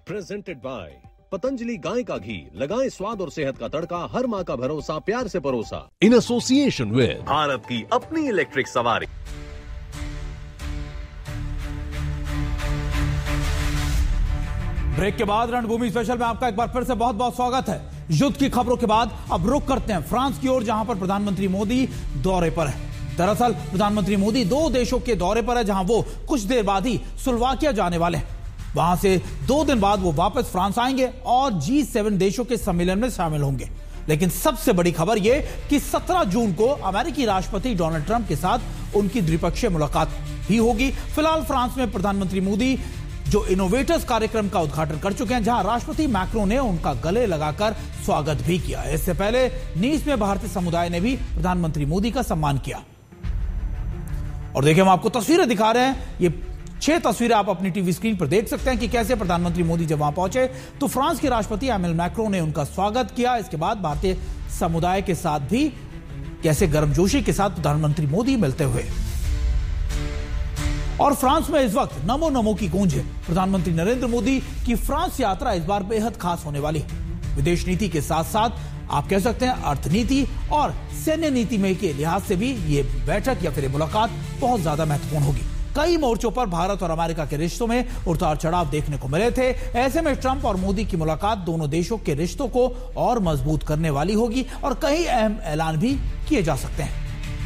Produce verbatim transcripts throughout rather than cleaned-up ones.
Presented by Patanjali गाय का घी, लगाएं स्वाद और सेहत का तड़का, हर माँ का भरोसा, प्यार से परोसा। इन एसोसिएशन विद भारत की अपनी इलेक्ट्रिक सवारी। ब्रेक के बाद रणभूमि स्पेशल में आपका एक बार फिर से बहुत बहुत स्वागत है। युद्ध की खबरों के बाद अब रुख करते हैं फ्रांस की ओर, जहां पर प्रधानमंत्री मोदी दौरे पर है। दरअसल प्रधानमंत्री मोदी दो देशों के दौरे पर है, जहां वो कुछ देर बाद ही स्लोवाकिया जाने वाले हैं। वहां से दो दिन बाद वो वापस फ्रांस आएंगे और जी सेवन देशों के सम्मेलन में शामिल होंगे। लेकिन सबसे बड़ी खबर यह कि सत्रह जून को अमेरिकी राष्ट्रपति डोनाल्ड ट्रंप के साथ उनकी द्विपक्षीय मुलाकात भी होगी। फिलहाल फ्रांस में प्रधानमंत्री मोदी जो इनोवेटर्स कार्यक्रम का उद्घाटन कर चुके हैं, जहां राष्ट्रपति मैक्रो ने उनका गले लगाकर स्वागत भी किया। इससे पहले नीस में भारतीय समुदाय ने भी प्रधानमंत्री मोदी का सम्मान किया। और देखिए, हम आपको तस्वीरें दिखा रहे हैं। ये छह तस्वीरें आप अपनी टीवी स्क्रीन पर देख सकते हैं कि कैसे प्रधानमंत्री मोदी जब वहां पहुंचे तो फ्रांस के राष्ट्रपति एमेनुएल मैक्रो ने उनका स्वागत किया। इसके बाद भारतीय समुदाय के साथ भी कैसे गर्मजोशी के साथ प्रधानमंत्री मोदी मिलते हुए। और फ्रांस में इस वक्त नमो नमो की गूंज है। प्रधानमंत्री नरेंद्र मोदी की फ्रांस यात्रा इस बार बेहद खास होने वाली है। विदेश नीति के साथ साथ आप कह सकते हैं अर्थनीति और सैन्य नीति में के लिहाज से भी ये बैठक या फिर मुलाकात बहुत ज्यादा महत्वपूर्ण होगी। कई मोर्चों पर भारत और अमेरिका के रिश्तों में उतार चढ़ाव देखने को मिले थे। ऐसे में ट्रंप और मोदी की मुलाकात दोनों देशों के रिश्तों को और मजबूत करने वाली होगी और कई अहम ऐलान भी किए जा सकते हैं।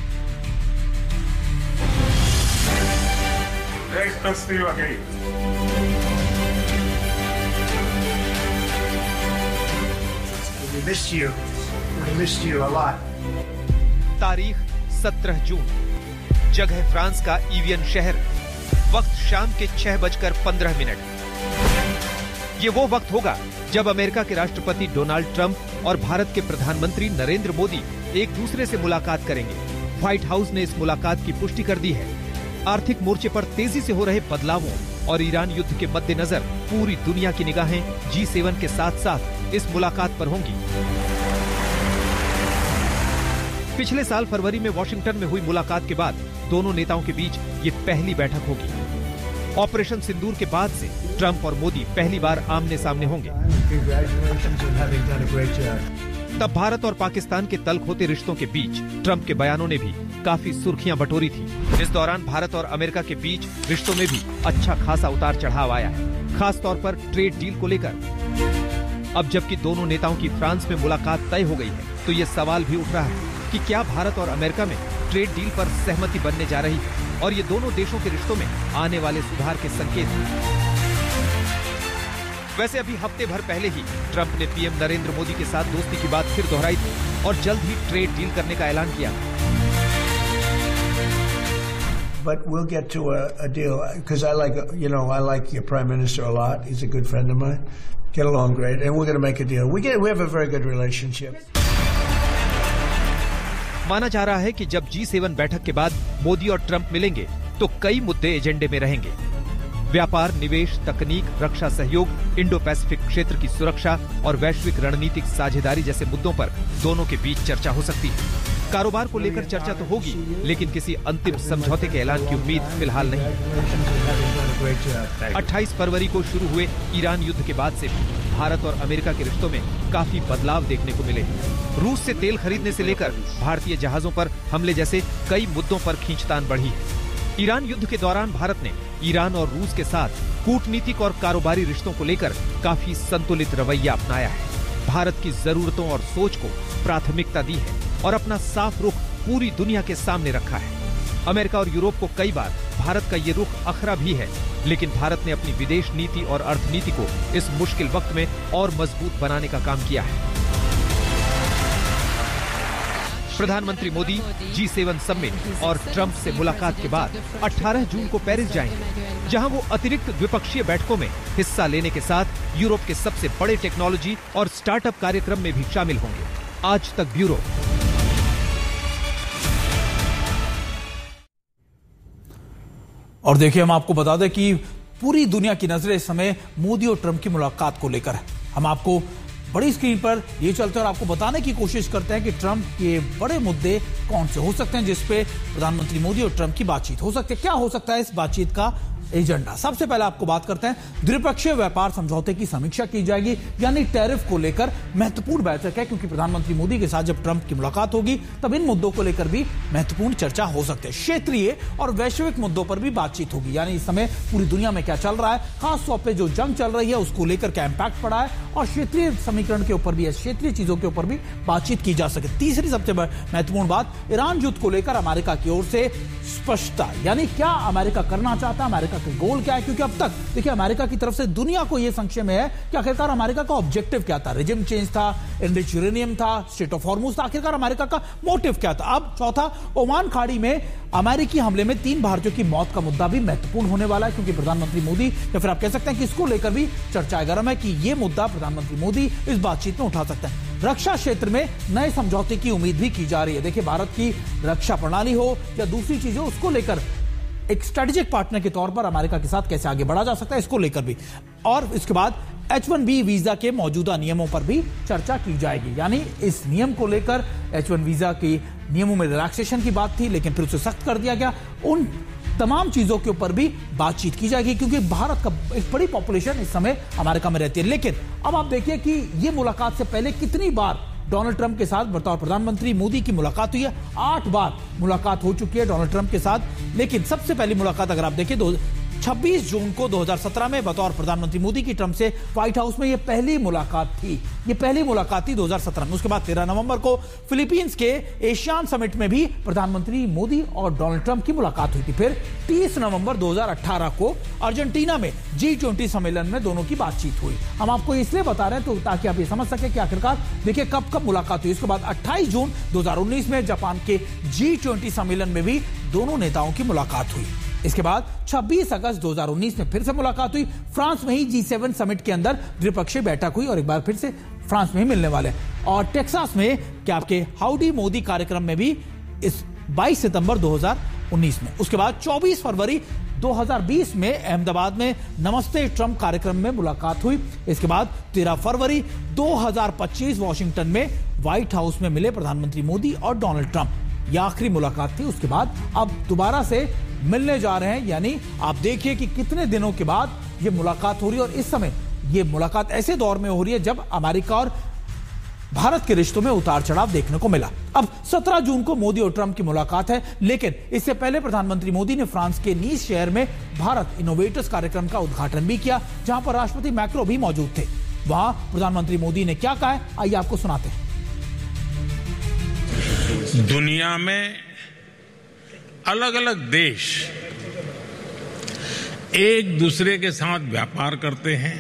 We missed you. We missed you a lot. तारीख सत्रह जून, जगह फ्रांस का इवियन शहर, वक्त शाम के छह बजकर पंद्रह मिनट। ये वो वक्त होगा जब अमेरिका के राष्ट्रपति डोनाल्ड ट्रंप और भारत के प्रधानमंत्री नरेंद्र मोदी एक दूसरे से मुलाकात करेंगे। व्हाइट हाउस ने इस मुलाकात की पुष्टि कर दी है। आर्थिक मोर्चे पर तेजी से हो रहे बदलावों और ईरान युद्ध के मद्देनजर पूरी दुनिया की निगाहें जी सेवन के साथ साथ इस मुलाकात पर होंगी। पिछले साल फरवरी में वॉशिंगटन में हुई मुलाकात के बाद दोनों नेताओं के बीच ये पहली बैठक होगी। ऑपरेशन सिंदूर के बाद से ट्रंप और मोदी पहली बार आमने सामने होंगे। तब भारत और पाकिस्तान के तल्ख होते रिश्तों के बीच ट्रंप के बयानों ने भी काफी सुर्खियां बटोरी थी। इस दौरान भारत और अमेरिका के बीच रिश्तों में भी अच्छा खासा उतार चढ़ाव आया है, खास तौर पर ट्रेड डील को लेकर। अब जबकि दोनों नेताओं की फ्रांस में मुलाकात तय हो गई है, तो ये सवाल भी उठ रहा है कि क्या भारत और अमेरिका में ट्रेड डील पर सहमति बनने जा रही है और ये दोनों देशों के रिश्तों में आने वाले सुधार के संकेत हैं। वैसे अभी हफ्ते भर पहले ही ट्रंप ने पीएम नरेंद्र मोदी के साथ दोस्ती की बात फिर दोहराई थी और जल्द ही ट्रेड डील करने का ऐलान किया। But we'll get to a, a deal because I like, you know, I like your prime minister a lot. He's a good friend of mine. Get along great, and we're going to make a deal. We get, we have a very good relationship. माना जा रहा है कि जब जी seven बैठक के बाद मोदी और ट्रंप मिलेंगे तो कई मुद्दे एजेंडे में रहेंगे। व्यापार, निवेश, तकनीक, रक्षा सहयोग, इंडो पैसिफिक क्षेत्र की सुरक्षा और वैश्विक रणनीतिक साझेदारी जैसे मुद्दों पर दोनों के बीच चर्चा हो सकती है। कारोबार को लेकर चर्चा तो होगी, लेकिन किसी अंतिम समझौते के ऐलान की उम्मीद फिलहाल नहीं। अट्ठाईस फरवरी को शुरू हुए ईरान युद्ध के बाद से भी भारत और अमेरिका के रिश्तों में काफी बदलाव देखने को मिले। रूस से तेल खरीदने से लेकर भारतीय जहाजों पर हमले जैसे कई मुद्दों पर खींचतान बढ़ी है। ईरान युद्ध के दौरान भारत ने ईरान और रूस के साथ कूटनीतिक और कारोबारी रिश्तों को लेकर काफी संतुलित रवैया अपनाया है। भारत की जरूरतों और सोच को प्राथमिकता दी है और अपना साफ रुख पूरी दुनिया के सामने रखा है। अमेरिका और यूरोप को कई बार भारत का ये रुख अखरा भी है, लेकिन भारत ने अपनी विदेश नीति और अर्थनीति को इस मुश्किल वक्त में और मजबूत बनाने का काम किया है। प्रधानमंत्री मोदी जी सेवन समिट और ट्रंप से मुलाकात के बाद अठारह जून को पेरिस जाएंगे, जहां वो अतिरिक्त द्विपक्षीय बैठकों में हिस्सा लेने के साथ यूरोप के सबसे बड़े टेक्नोलॉजी और स्टार्टअप कार्यक्रम में भी शामिल होंगे। आज तक ब्यूरो। और देखिए, हम आपको बता दें कि पूरी दुनिया की नजरें इस समय मोदी और ट्रंप की मुलाकात को लेकर है। हम आपको बड़ी स्क्रीन पर ये चलते हैं और आपको बताने की कोशिश करते हैं कि ट्रंप के बड़े मुद्दे कौन से हो सकते हैं जिस पे प्रधानमंत्री मोदी और ट्रंप की बातचीत हो सकती है। क्या हो सकता है इस बातचीत का एजेंडा। सबसे पहले आपको बात करते हैं द्विपक्षीय व्यापार समझौते की समीक्षा की जाएगी, यानी टैरिफ को लेकर महत्वपूर्ण बैठक है, क्योंकि प्रधानमंत्री मोदी के साथ जब ट्रंप की मुलाकात होगी तब इन मुद्दों को लेकर भी महत्वपूर्ण चर्चा हो सकती है। क्षेत्रीय और वैश्विक मुद्दों पर भी बातचीत होगी, यानी इस समय पूरी दुनिया में क्या चल रहा है, खास तौर पर जो जंग चल रही है उसको लेकर क्या इंपैक्ट पड़ा है, और क्षेत्रीय समीकरण के ऊपर भी, क्षेत्रीय चीजों के ऊपर भी बातचीत की जा सके। तीसरी सबसे महत्वपूर्ण बात, ईरान युद्ध को लेकर अमेरिका की ओर से स्पष्टता, यानी क्या अमेरिका करना चाहता है, अमेरिका का गोल क्या है, क्योंकि अब तक देखिए अमेरिका की तरफ से दुनिया को यह संशय में है कि आखिरकार अमेरिका का ऑब्जेक्टिव क्या था। रिजिम चेंज था, एनरिच्ड यूरेनियम था, स्ट्रेट ऑफ हॉर्मुज था, आखिरकार अमेरिका का मोटिव क्या था। अब चौथा, ओमान खाड़ी में अमेरिकी हमले में तीन भारतीयों की मौत का मुद्दा भी महत्वपूर्ण होने वाला है, क्योंकि प्रधानमंत्री मोदी, या फिर आप कह सकते हैं कि इसको लेकर भी चर्चा गर्म है कि यह मुद्दा प्रधानमंत्री मोदी इस बातचीत में उठा सकते हैं। रक्षा क्षेत्र में नए समझौते की उम्मीद भी की जा रही है। देखिए भारत की रक्षा प्रणाली हो या दूसरी चीजें, उसको लेकर एक स्ट्रेटेजिक पार्टनर के तौर पर अमेरिका के साथ कैसे आगे बढ़ा जा सकता है, इसको लेकर भी। और इसके बाद एच वन बी वीजा के मौजूदा नियमों पर भी चर्चा की जाएगी, यानी इस नियम को लेकर एच वन वीजा की नियमों में रिलैक्सेशन की बात थी, लेकिन फिर उसे सख्त कर दिया गया। उन तमाम चीजों के ऊपर भी बातचीत की जाएगी, क्योंकि भारत का एक बड़ी पॉपुलेशन इस समय अमेरिका में रहती है। लेकिन अब आप देखिए कि यह मुलाकात से पहले कितनी बार डोनाल्ड ट्रंप के साथ बतौर प्रधानमंत्री मोदी की मुलाकात हुई है। आठ बार मुलाकात हो चुकी है डोनाल्ड ट्रंप के साथ, लेकिन सबसे पहली मुलाकात अगर आप देखें तो छब्बीस जून को दो हज़ार सत्रह में बतौर प्रधानमंत्री मोदी की ट्रंप से व्हाइट हाउस में यह पहली मुलाकात थी। यह पहली मुलाकात थी दो हज़ार सत्रह में। उसके बाद तेरह नवंबर को फिलीपींस के एशियान समिट में भी प्रधानमंत्री मोदी और डोनाल्ड ट्रंप की मुलाकात हुई थी। फिर तीस नवंबर दो हज़ार अठारह को अर्जेंटीना में जी ट्वेंटी सम्मेलन में दोनों की बातचीत हुई। हम आपको इसलिए बता रहे हैं तो ताकि आप ये समझ सके कि आखिरकार देखिए कब कब मुलाकात हुई। इसके बाद अट्ठाईस जून दो हज़ार उन्नीस में जापान के जी ट्वेंटी सम्मेलन में भी दोनों नेताओं की मुलाकात हुई। इसके बाद छब्बीस अगस्त दो हज़ार उन्नीस में फिर से मुलाकात हुई। फ्रांस में ही जी सेवन समिट के अंदर द्विपक्षीय बैठक हुई और एक बार फिर से फ्रांस में ही मिलने वाले। और टेक्सास में क्या आपके हाउडी मोदी कार्यक्रम में भी इस बाईस सितंबर दो हज़ार उन्नीस में। उसके बाद चौबीस फरवरी दो हज़ार बीस में अहमदाबाद में नमस्ते ट्रंप कार्यक्रम में मुलाकात हुई। इसके बाद तेरह फरवरी दो हज़ार पच्चीस वॉशिंगटन में व्हाइट हाउस में मिले प्रधानमंत्री मोदी और डोनाल्ड ट्रंप। यह आखिरी मुलाकात थी। उसके बाद अब दोबारा से मिलने जा रहे हैं, यानी आप देखिए कि कितने दिनों के बाद यह मुलाकात हो रही है। और इस समय यह मुलाकात ऐसे दौर में हो रही है जब अमेरिका और भारत के रिश्तों में उतार चढ़ाव देखने को मिला। अब सत्रह जून को मोदी और ट्रंप की मुलाकात है, लेकिन इससे पहले प्रधानमंत्री मोदी ने फ्रांस के नीस शहर में भारत इनोवेटर्स कार्यक्रम का उद्घाटन भी किया, जहां पर राष्ट्रपति मैक्रो भी मौजूद थे। वहां प्रधानमंत्री मोदी ने क्या कहा है, आइए आपको सुनाते हैं। दुनिया में अलग अलग देश एक दूसरे के साथ व्यापार करते हैं।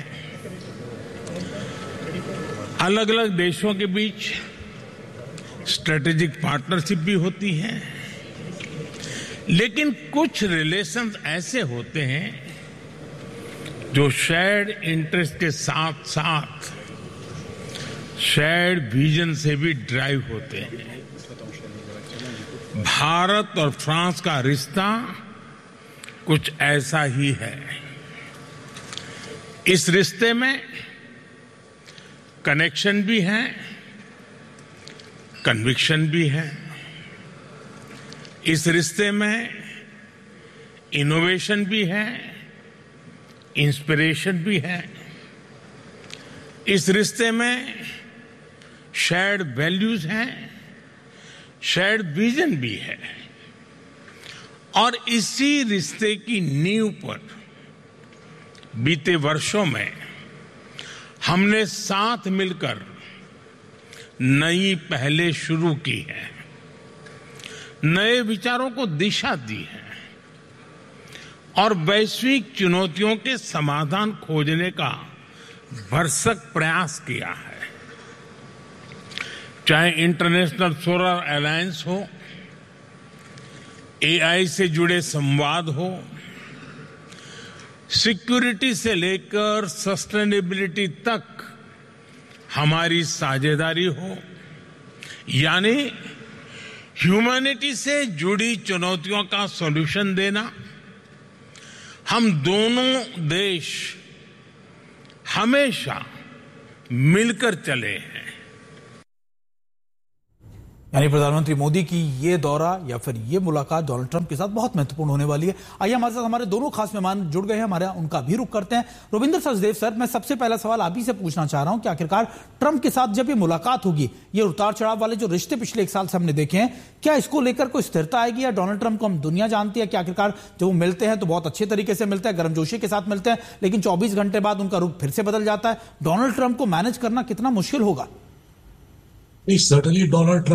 अलग अलग देशों के बीच स्ट्रेटेजिक पार्टनरशिप भी होती है, लेकिन कुछ रिलेशंस ऐसे होते हैं जो शेयर्ड इंटरेस्ट के साथ साथ शेयर्ड विजन से भी ड्राइव होते हैं। भारत और फ्रांस का रिश्ता कुछ ऐसा ही है। इस रिश्ते में कनेक्शन भी है, कन्विक्शन भी है। इस रिश्ते में इनोवेशन भी है, इंस्पिरेशन भी है। इस रिश्ते में शेयर्ड वैल्यूज हैं, शेयर्ड विजन भी है। और इसी रिश्ते की नींव पर बीते वर्षों में हमने साथ मिलकर नई पहलें शुरू की हैं, नए विचारों को दिशा दी है और वैश्विक चुनौतियों के समाधान खोजने का भरसक प्रयास किया है। चाहे इंटरनेशनल सोलर अलायंस हो, एआई से जुड़े संवाद हो, सिक्योरिटी से लेकर सस्टेनेबिलिटी तक हमारी साझेदारी हो, यानी ह्यूमैनिटी से जुड़ी चुनौतियों का सॉल्यूशन देना। हम दोनों देश हमेशा मिलकर चले हैं। यानी प्रधानमंत्री मोदी की ये दौरा या फिर ये मुलाकात डोनाल्ड ट्रंप के साथ बहुत महत्वपूर्ण होने वाली है। आइए हमारे साथ हमारे दोनों खास मेहमान जुड़ गए हैं, हमारे उनका भी रुख करते हैं। रविंद्र सचदेव सर, मैं सबसे पहला सवाल आप ही से पूछना चाह रहा हूं कि आखिरकार ट्रंप के साथ जब ये मुलाकात होगी, ये उतार चढ़ाव वाले जो रिश्ते पिछले एक साल से हमने देखे हैं, क्या इसको लेकर कोई स्थिरता आएगी या डोनाल्ड ट्रंप को हम दुनिया जानती है कि आखिरकार जब वो मिलते हैं तो बहुत अच्छे तरीके से मिलते हैं, गर्मजोशी के साथ मिलते हैं, लेकिन चौबीस घंटे बाद उनका रुख फिर से बदल जाता है। डोनाल्ड ट्रंप को मैनेज करना कितना मुश्किल होगा? certainly Donald Trump